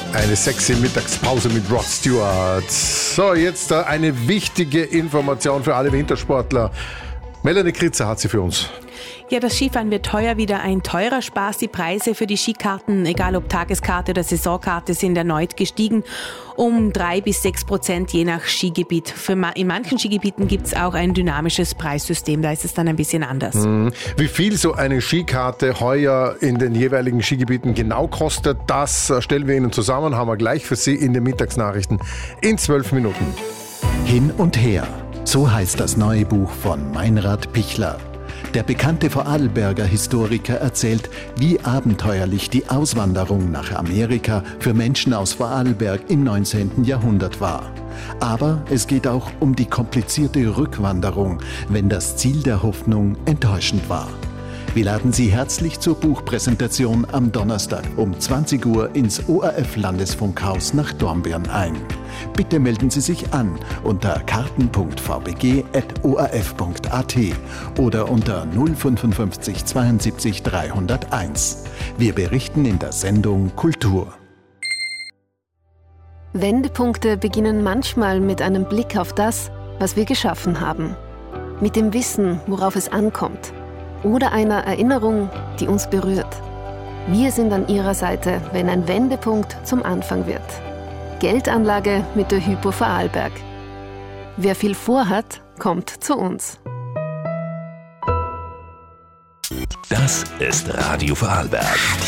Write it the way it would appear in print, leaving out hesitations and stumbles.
Eine sexy Mittagspause mit Rod Stewart. So, jetzt eine wichtige Information für alle Wintersportler. Melanie Kritzer hat sie für uns. Ja, das Skifahren wird teuer, wieder ein teurer Spaß. Die Preise für die Skikarten, egal ob Tageskarte oder Saisonkarte, sind erneut gestiegen um 3-6% je nach Skigebiet. In manchen Skigebieten gibt es auch ein dynamisches Preissystem, da ist es dann ein bisschen anders. Wie viel so eine Skikarte heuer in den jeweiligen Skigebieten genau kostet, das stellen wir Ihnen zusammen, haben wir gleich für Sie in den Mittagsnachrichten in 12 Minuten. Hin und her, so heißt das neue Buch von Meinrad Pichler. Der bekannte Vorarlberger Historiker erzählt, wie abenteuerlich die Auswanderung nach Amerika für Menschen aus Vorarlberg im 19. Jahrhundert war. Aber es geht auch um die komplizierte Rückwanderung, wenn das Ziel der Hoffnung enttäuschend war. Wir laden Sie herzlich zur Buchpräsentation am Donnerstag um 20 Uhr ins ORF-Landesfunkhaus nach Dornbirn ein. Bitte melden Sie sich an unter karten.vbg@orf.at oder unter 055 72 301. Wir berichten in der Sendung Kultur. Wendepunkte beginnen manchmal mit einem Blick auf das, was wir geschaffen haben. Mit dem Wissen, worauf es ankommt. Oder einer Erinnerung, die uns berührt. Wir sind an Ihrer Seite, wenn ein Wendepunkt zum Anfang wird. Geldanlage mit der Hypo Vorarlberg. Wer viel vorhat, kommt zu uns. Das ist Radio Vorarlberg.